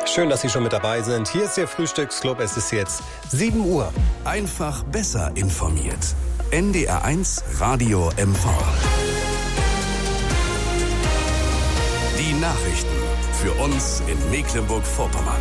Schön, dass Sie schon mit dabei sind. Hier ist der Frühstücksclub. Es ist jetzt 7 Uhr. Einfach besser informiert. NDR1 Radio MV. Die Nachrichten für uns in Mecklenburg-Vorpommern.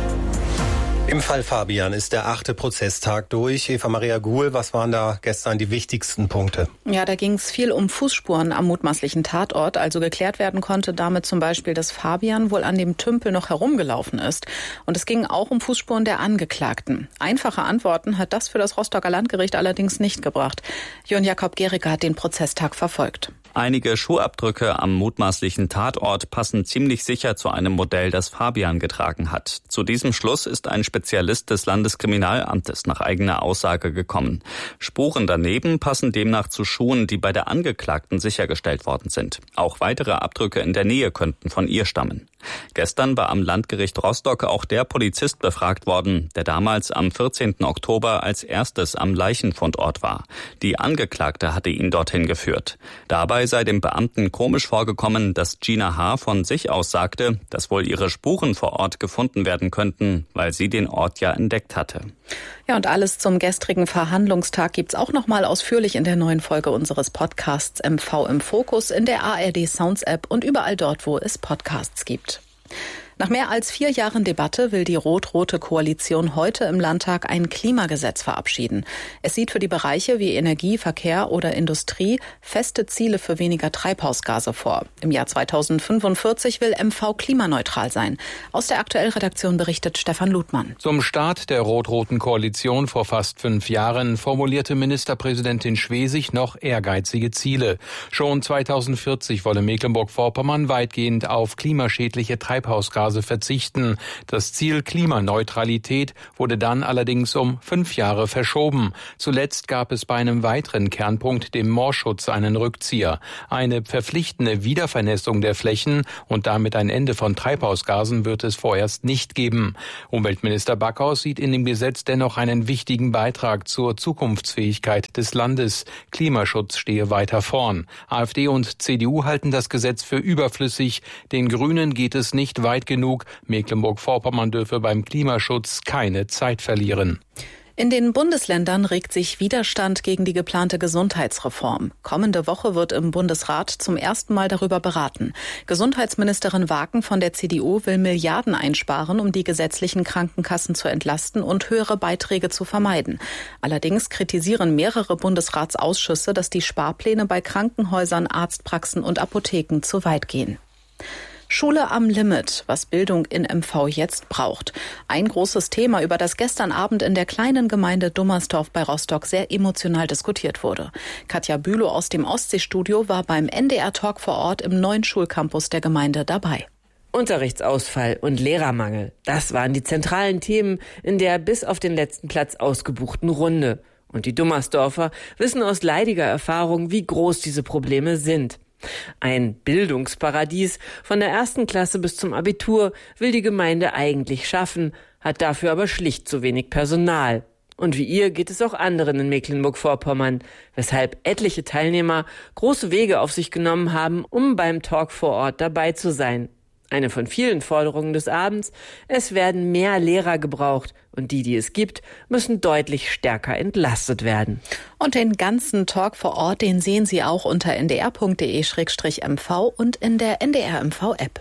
Im Fall Fabian ist der 8. Prozesstag durch. Eva Maria Guhl, was waren da gestern die wichtigsten Punkte? Ja, da ging es viel um Fußspuren am mutmaßlichen Tatort. Also geklärt werden konnte damit zum Beispiel, dass Fabian wohl an dem Tümpel noch herumgelaufen ist. Und es ging auch um Fußspuren der Angeklagten. Einfache Antworten hat das für das Rostocker Landgericht allerdings nicht gebracht. Jon Jakob Gericke hat den Prozesstag verfolgt. Einige Schuhabdrücke am mutmaßlichen Tatort passen ziemlich sicher zu einem Modell, das Fabian getragen hat. Zu diesem Schluss ist ein Spezialist des Landeskriminalamtes nach eigener Aussage gekommen. Spuren daneben passen demnach zu Schuhen, die bei der Angeklagten sichergestellt worden sind. Auch weitere Abdrücke in der Nähe könnten von ihr stammen. Gestern war am Landgericht Rostock auch der Polizist befragt worden, der damals am 14. Oktober als erstes am Leichenfundort war. Die Angeklagte hatte ihn dorthin geführt. Dabei sei dem Beamten komisch vorgekommen, dass Gina H. von sich aus sagte, dass wohl ihre Spuren vor Ort gefunden werden könnten, weil sie den Ort ja entdeckt hatte. Ja, und alles zum gestrigen Verhandlungstag gibt's auch noch mal ausführlich in der neuen Folge unseres Podcasts MV im Fokus, in der ARD Sounds App und überall dort, wo es Podcasts gibt. Nach mehr als 4 Jahren Debatte will die rot-rote Koalition heute im Landtag ein Klimagesetz verabschieden. Es sieht für die Bereiche wie Energie, Verkehr oder Industrie feste Ziele für weniger Treibhausgase vor. Im Jahr 2045 will MV klimaneutral sein. Aus der Aktuell-Redaktion berichtet Stefan Ludmann. Zum Start der rot-roten Koalition vor fast 5 Jahren formulierte Ministerpräsidentin Schwesig noch ehrgeizige Ziele. Schon 2040 wolle Mecklenburg-Vorpommern weitgehend auf klimaschädliche Treibhausgase verzichten. Das Ziel Klimaneutralität wurde dann allerdings um 5 Jahre verschoben. Zuletzt gab es bei einem weiteren Kernpunkt, dem Moorschutz, einen Rückzieher. Eine verpflichtende Wiedervernässung der Flächen und damit ein Ende von Treibhausgasen wird es vorerst nicht geben. Umweltminister Backhaus sieht in dem Gesetz dennoch einen wichtigen Beitrag zur Zukunftsfähigkeit des Landes. Klimaschutz stehe weiter vorn. AfD und CDU halten das Gesetz für überflüssig. Den Grünen geht es nicht weit genug. Mecklenburg-Vorpommern dürfe beim Klimaschutz keine Zeit verlieren. In den Bundesländern regt sich Widerstand gegen die geplante Gesundheitsreform. Kommende Woche wird im Bundesrat zum ersten Mal darüber beraten. Gesundheitsministerin Waken von der CDU will Milliarden einsparen, um die gesetzlichen Krankenkassen zu entlasten und höhere Beiträge zu vermeiden. Allerdings kritisieren mehrere Bundesratsausschüsse, dass die Sparpläne bei Krankenhäusern, Arztpraxen und Apotheken zu weit gehen. Schule am Limit, was Bildung in MV jetzt braucht. Ein großes Thema, über das gestern Abend in der kleinen Gemeinde Dummersdorf bei Rostock sehr emotional diskutiert wurde. Katja Bülow aus dem Ostseestudio war beim NDR-Talk vor Ort im neuen Schulcampus der Gemeinde dabei. Unterrichtsausfall und Lehrermangel, das waren die zentralen Themen in der bis auf den letzten Platz ausgebuchten Runde. Und die Dummersdorfer wissen aus leidiger Erfahrung, wie groß diese Probleme sind. Ein Bildungsparadies von der 1. Klasse bis zum Abitur will die Gemeinde eigentlich schaffen, hat dafür aber schlicht zu wenig Personal. Und wie ihr geht es auch anderen in Mecklenburg-Vorpommern, weshalb etliche Teilnehmer große Wege auf sich genommen haben, um beim Talk vor Ort dabei zu sein. Eine von vielen Forderungen des Abends: Es werden mehr Lehrer gebraucht und die es gibt, müssen deutlich stärker entlastet werden. Und den ganzen Talk vor Ort, den sehen Sie auch unter ndr.de/mv und in der NDR-MV-App.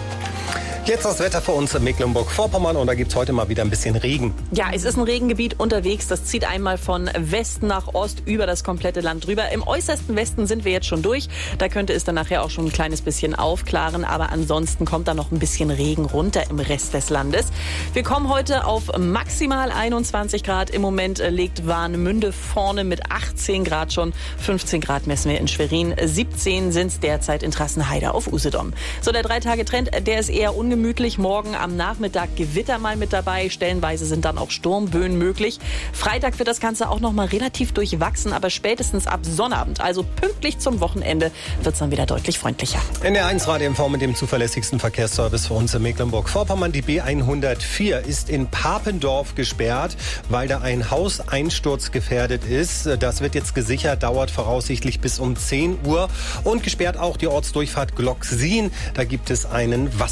Jetzt das Wetter für uns in Mecklenburg-Vorpommern und da gibt's heute mal wieder ein bisschen Regen. Ja, es ist ein Regengebiet unterwegs. Das zieht einmal von Westen nach Ost über das komplette Land drüber. Im äußersten Westen sind wir jetzt schon durch. Da könnte es dann nachher auch schon ein kleines bisschen aufklaren. Aber ansonsten kommt da noch ein bisschen Regen runter im Rest des Landes. Wir kommen heute auf maximal 21 Grad. Im Moment liegt Warnemünde vorne mit 18 Grad schon. 15 Grad messen wir in Schwerin. 17 sind es derzeit in Trassenheide auf Usedom. So, der 3-Tage-Trend, der ist eher ungemütlich. Morgen am Nachmittag Gewitter mal mit dabei. Stellenweise sind dann auch Sturmböen möglich. Freitag wird das Ganze auch noch mal relativ durchwachsen, aber spätestens ab Sonnabend, also pünktlich zum Wochenende, wird es dann wieder deutlich freundlicher. NDR1 Radio MV mit dem zuverlässigsten Verkehrsservice für uns in Mecklenburg-Vorpommern. Die B104 ist in Papendorf gesperrt, weil da ein Haus einsturzgefährdet ist. Das wird jetzt gesichert, dauert voraussichtlich bis um 10 Uhr. Und gesperrt auch die Ortsdurchfahrt Glocksin. Da gibt es einen Wasserrohrbruch.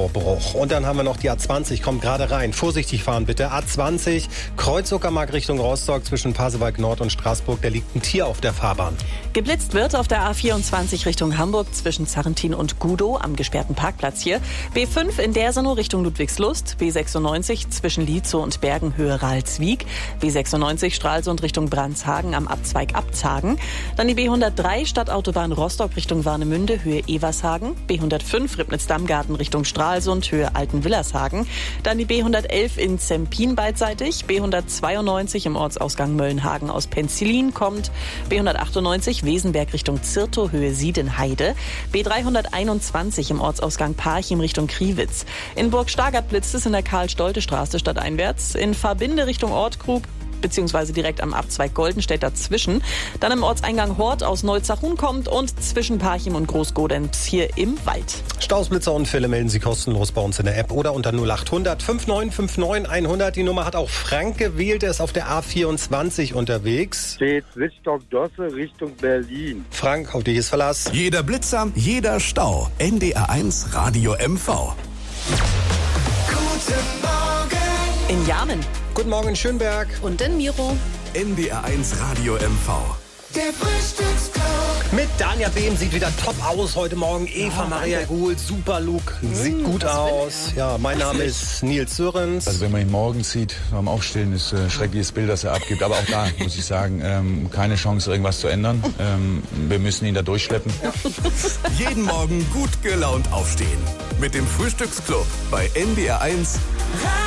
Spurvorbruch. Und dann haben wir noch die A20, kommt gerade rein. Vorsichtig fahren bitte. A20, Kreuz-Uckermark Richtung Rostock zwischen Pasewalk Nord und Straßburg. Da liegt ein Tier auf der Fahrbahn. Geblitzt wird auf der A24 Richtung Hamburg zwischen Zarrentin und Gudow am gesperrten Parkplatz hier. B5 in Dersenow Richtung Ludwigslust. B96 zwischen Lietzow und Bergen Höhe Ralswiek. B96 Stralsund Richtung Brandshagen am Abzweig Abzagen. Dann die B103 Stadtautobahn Rostock Richtung Warnemünde Höhe Evershagen. B105 Ribnitz-Dammgarten Richtung Stralsund Höhe Altenwillershagen. Dann die B111 in Zempin beidseitig. B192 im Ortsausgang Möllenhagen aus Penzilin kommt. B198 Wesenberg Richtung Zirtow Höhe Siedenheide. B321 im Ortsausgang Parchim Richtung Kriwitz. In Burg Stargard blitzt es in der Karl-Stolte-Straße stadteinwärts. In Verbinde Richtung Ortkrug beziehungsweise direkt am Abzweig Goldenstedt dazwischen. Dann im Ortseingang Hort aus Neuzachun kommt und zwischen Parchim und Großgodenz hier im Wald. Staus, Blitzer und Fälle melden Sie kostenlos bei uns in der App oder unter 0800 5959 100. Die Nummer hat auch Frank gewählt, er ist auf der A24 unterwegs. Steht Wittstock-Dosse Richtung Berlin. Frank, auf dich ist Verlass. Jeder Blitzer, jeder Stau. NDR1 Radio MV. Guten Morgen. In Jamen. Guten Morgen in Schönberg. Und in Miro. NDR1 Radio MV. Der Frühstücksclub. Mit Danja Behm sieht wieder top aus heute Morgen. Eva Maria Gohl, super Look, sieht gut aus. Ja, mein Name ist Nils Sörens. Also wenn man ihn morgens sieht, beim Aufstehen, ist ein schreckliches Bild, das er abgibt. Aber auch da muss ich sagen, keine Chance, irgendwas zu ändern. Wir müssen ihn da durchschleppen. Jeden Morgen gut gelaunt aufstehen. Mit dem Frühstücksclub bei NDR1